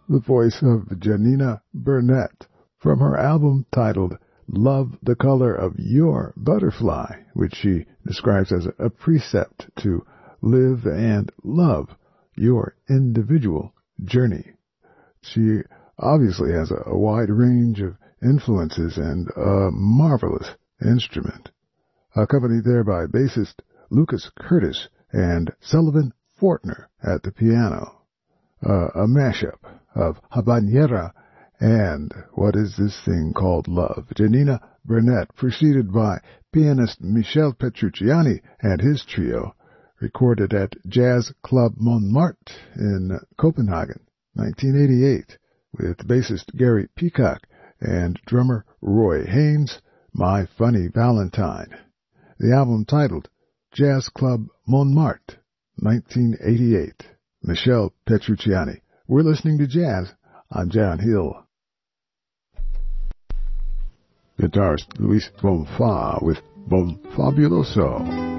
the voice of Janina Burnett, from her album titled Love the Color of Your Butterfly, which she describes as a precept to live and love your individual journey. She obviously has a wide range of influences and a marvelous instrument, accompanied there by bassist Lucas Curtis and Sullivan Fortner at the piano. A mashup of Habanera and What Is This Thing Called Love? Janina Burnett, preceded by pianist Michel Petrucciani and his trio, recorded at Jazz Club Montmartre in Copenhagen, 1988, with bassist Gary Peacock and drummer Roy Haynes, My Funny Valentine. The album titled Jazz Club Montmartre, 1988. Michel Petrucciani. We're listening to jazz. I'm John Hill. Guitarist Luis Bonfa with Bonfabuloso.